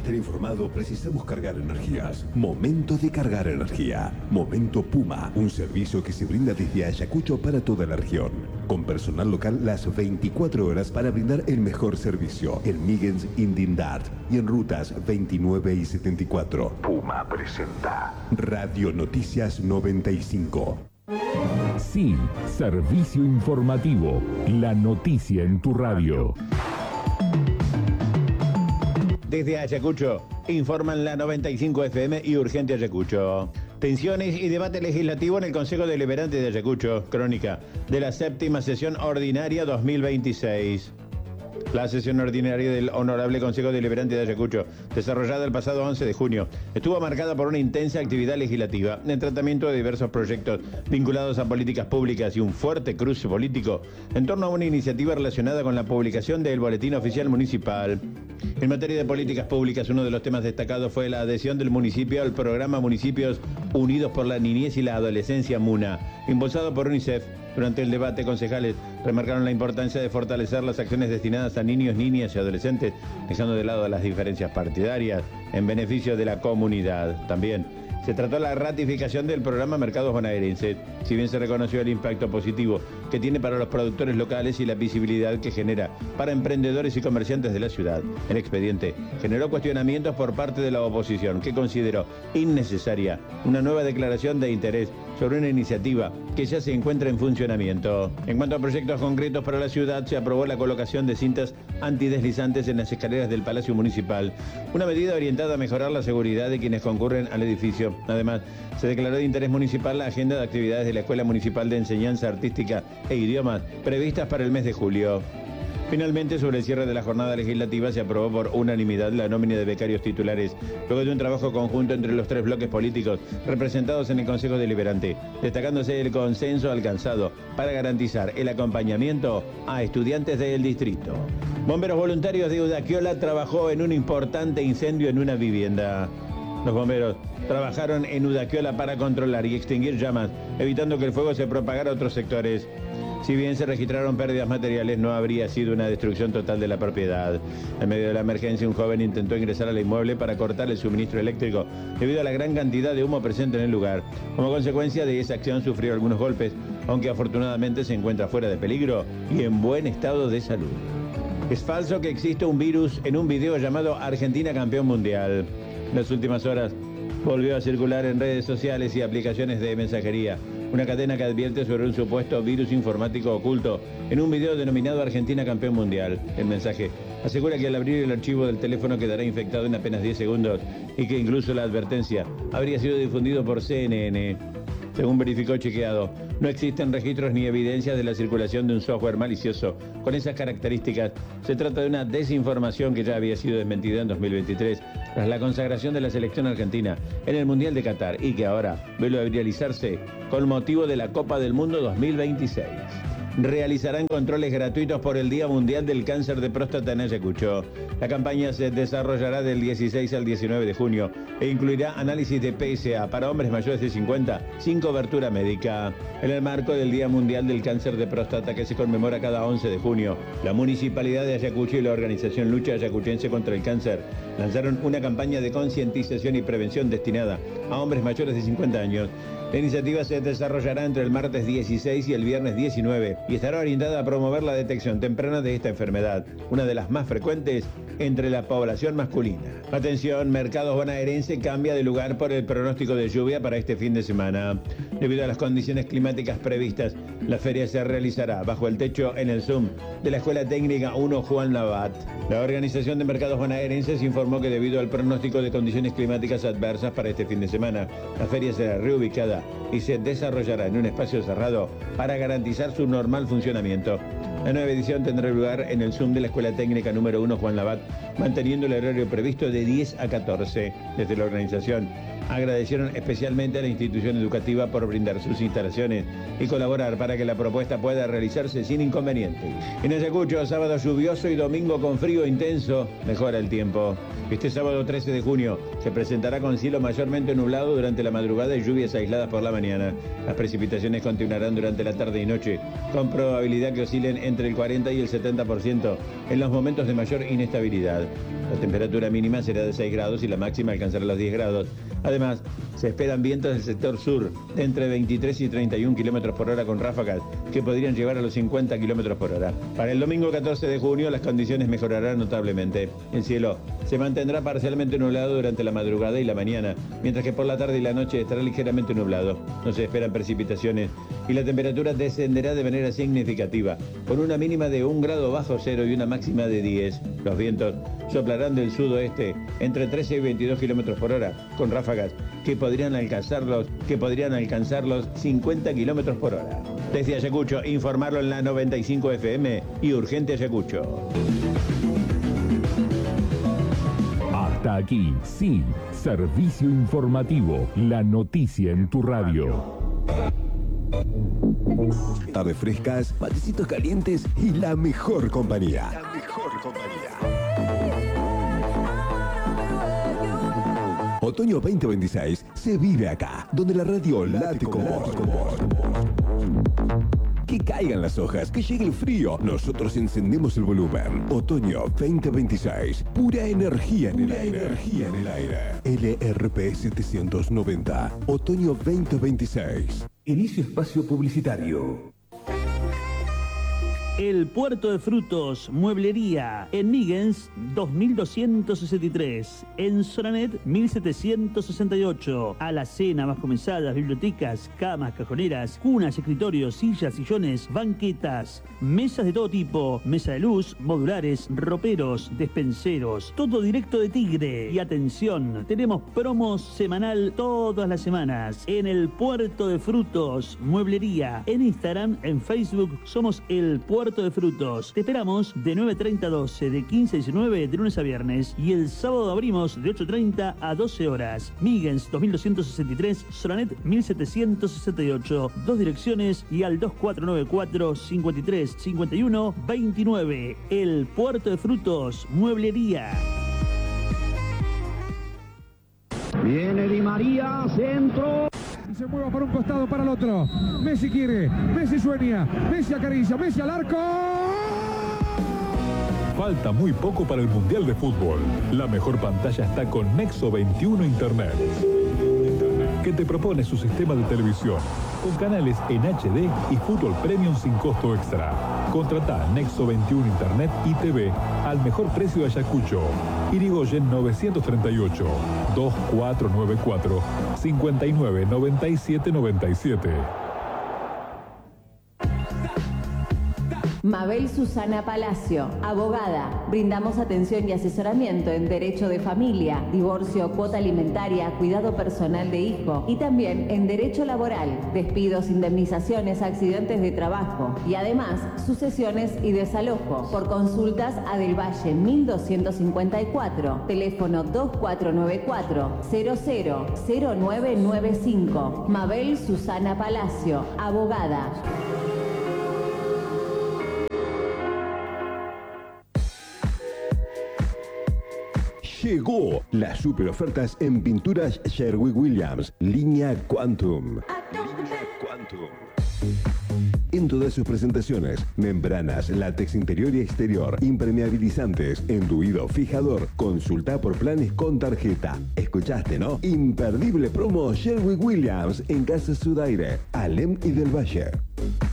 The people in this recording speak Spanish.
estar informado precisamos cargar energías. Momento de cargar energía. Momento Puma, un servicio que se brinda desde Ayacucho para toda la región. Con personal local las 24 horas para brindar el mejor servicio. En Migens Indindart y en rutas 29 y 74. Puma presenta Radio Noticias 95. Sí, servicio informativo. La noticia en tu radio. Desde Ayacucho, informan la 95 FM y Urgente Ayacucho. Tensiones y debate legislativo en el Consejo Deliberante de Ayacucho. Crónica de la séptima sesión ordinaria 2026. La sesión ordinaria del Honorable Consejo Deliberante de Ayacucho, desarrollada el pasado 11 de junio, estuvo marcada por una intensa actividad legislativa, el tratamiento de diversos proyectos vinculados a políticas públicas y un fuerte cruce político en torno a una iniciativa relacionada con la publicación del Boletín Oficial Municipal. En materia de políticas públicas, uno de los temas destacados fue la adhesión del municipio al programa Municipios Unidos por la Niñez y la Adolescencia MUNA, impulsado por UNICEF. Durante el debate, concejales remarcaron la importancia de fortalecer las acciones destinadas a niños, niñas y adolescentes, dejando de lado las diferencias partidarias en beneficio de la comunidad. También se trató la ratificación del programa Mercados Bonaerenses, si bien se reconoció el impacto positivo que tiene para los productores locales y la visibilidad que genera para emprendedores y comerciantes de la ciudad. El expediente generó cuestionamientos por parte de la oposición, que consideró innecesaria una nueva declaración de interés sobre una iniciativa que ya se encuentra en funcionamiento. En cuanto a proyectos concretos para la ciudad, se aprobó la colocación de cintas antideslizantes en las escaleras del Palacio Municipal, una medida orientada a mejorar la seguridad de quienes concurren al edificio. Además, se declaró de interés municipal la agenda de actividades de la Escuela Municipal de Enseñanza Artística e Idiomas previstas para el mes de julio. Finalmente, sobre el cierre de la jornada legislativa, se aprobó por unanimidad la nómina de becarios titulares, luego de un trabajo conjunto entre los tres bloques políticos representados en el Consejo Deliberante, destacándose el consenso alcanzado para garantizar el acompañamiento a estudiantes del distrito. Bomberos voluntarios de Udaquiola trabajó en un importante incendio en una vivienda. Los bomberos trabajaron en Udaquiola para controlar y extinguir llamas, evitando que el fuego se propagara a otros sectores. Si bien se registraron pérdidas materiales, no habría sido una destrucción total de la propiedad. En medio de la emergencia, un joven intentó ingresar al inmueble para cortar el suministro eléctrico debido a la gran cantidad de humo presente en el lugar. Como consecuencia de esa acción, sufrió algunos golpes, aunque afortunadamente se encuentra fuera de peligro y en buen estado de salud. Es falso que existe un virus en un video llamado Argentina Campeón Mundial. En las últimas horas volvió a circular en redes sociales y aplicaciones de mensajería una cadena que advierte sobre un supuesto virus informático oculto en un video denominado Argentina Campeón Mundial. El mensaje asegura que al abrir el archivo del teléfono quedará infectado en apenas 10 segundos y que incluso la advertencia habría sido difundido por CNN. Según verificó Chequeado, no existen registros ni evidencias de la circulación de un software malicioso con esas características. Se trata de una desinformación que ya había sido desmentida en 2023 tras la consagración de la selección argentina en el Mundial de Qatar y que ahora vuelve a viralizarse con motivo de la Copa del Mundo 2026. Realizarán controles gratuitos por el Día Mundial del Cáncer de Próstata en Ayacucho. La campaña se desarrollará del 16 al 19 de junio e incluirá análisis de PSA para hombres mayores de 50 sin cobertura médica. En el marco del Día Mundial del Cáncer de Próstata, que se conmemora cada 11 de junio, la Municipalidad de Ayacucho y la organización Lucha Ayacuchense contra el Cáncer lanzaron una campaña de concientización y prevención destinada a hombres mayores de 50 años. La iniciativa se desarrollará entre el martes 16 y el viernes 19 y estará orientada a promover la detección temprana de esta enfermedad, una de las más frecuentes entre la población masculina. Atención, Mercados Bonaerense cambia de lugar por el pronóstico de lluvia para este fin de semana. Debido a las condiciones climáticas previstas, la feria se realizará bajo el techo en el Zoom de la Escuela Técnica 1 Juan Labat. La Organización de Mercados Bonaerenses informó que debido al pronóstico de condiciones climáticas adversas para este fin de semana, la feria será reubicada y se desarrollará en un espacio cerrado para garantizar su normal funcionamiento. La nueva edición tendrá lugar en el Zoom de la Escuela Técnica número 1 Juan Labat, manteniendo el horario previsto de 10 a 14. Desde la organización agradecieron especialmente a la institución educativa por brindar sus instalaciones y colaborar para que la propuesta pueda realizarse sin inconveniente. En Ayacucho, sábado lluvioso y domingo con frío intenso, mejora el tiempo. Este sábado 13 de junio se presentará con cielo mayormente nublado durante la madrugada y lluvias aisladas por la mañana. Las precipitaciones continuarán durante la tarde y noche, con probabilidad que oscilen entre el 40 y el 70% en los momentos de mayor inestabilidad. La temperatura mínima será de 6 grados y la máxima alcanzará los 10 grados. Además, se esperan vientos del sector sur de entre 23 y 31 kilómetros por hora con ráfagas que podrían llegar a los 50 kilómetros por hora. Para el domingo 14 de junio las condiciones mejorarán notablemente. El cielo se mantendrá parcialmente nublado durante la madrugada y la mañana, mientras que por la tarde y la noche estará ligeramente nublado. No se esperan precipitaciones y la temperatura descenderá de manera significativa, con una mínima de 1 grado bajo cero y una máxima de 10. Los vientos soplarán del sudoeste entre 13 y 22 kilómetros por hora, con ráfagas que podrían alcanzar los 50 kilómetros por hora. Desde Ayacucho, informarlo en la 95 FM y Urgente Ayacucho. Hasta aquí, sí, servicio informativo, la noticia en tu radio. Tardes frescas, matecitos calientes y la mejor compañía. Otoño 2026 se vive acá, donde la radio late con vos. Que caigan las hojas, que llegue el frío. Nosotros encendemos el volumen. Otoño 2026. Pura energía en el aire. LRP 790. Otoño 2026. Inicio espacio publicitario. El Puerto de Frutos, Mueblería, en Migens 2263, en Soranet 1768, alacena, más comezadas, bibliotecas, camas, cajoneras, cunas, escritorios, sillas, sillones, banquetas, mesas de todo tipo, mesa de luz, modulares, roperos, despenseros, todo directo de Tigre. Y atención, tenemos promos semanal todas las semanas en el Puerto de Frutos, Mueblería, en Instagram, en Facebook, somos el Puerto de Frutos. Te esperamos de 9:30 a 12, de 15 a 19, de lunes a viernes. Y el sábado abrimos de 8:30 a 12 horas. Migens 2263, Soranet 1768. Dos direcciones y al 2494 53 51 29. El Puerto de Frutos, Mueblería. Viene Di María, centro. Se mueva para un costado, para el otro. Messi quiere, Messi sueña, Messi acaricia, Messi al arco. Falta muy poco para el Mundial de Fútbol. La mejor pantalla está con Nexo 21 Internet, que te propone su sistema de televisión, con canales en HD y fútbol premium sin costo extra. Contratá Nexo 21 Internet y TV al mejor precio de Ayacucho. Irigoyen 938 2494 59 97 97. Mabel Susana Palacio, abogada. Brindamos atención y asesoramiento en derecho de familia, divorcio, cuota alimentaria, cuidado personal de hijo y también en derecho laboral, despidos, indemnizaciones, accidentes de trabajo y además sucesiones y desalojo. Por consultas a Del Valle 1254, teléfono 2494-000995. Mabel Susana Palacio, abogada. Llegó las super ofertas en pinturas Sherwin Williams, línea Quantum. En todas sus presentaciones, membranas, látex interior y exterior, impermeabilizantes, enduido, fijador. Consulta por planes con tarjeta. ¿Escuchaste, no? Imperdible promo Sherwin Williams en Casa Sudaire, Alem y Del Valle.